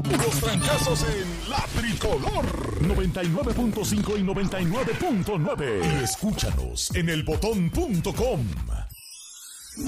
Los trancazos en La Tricolor 99.5 y 99.9. Y escúchanos en elbotón.com.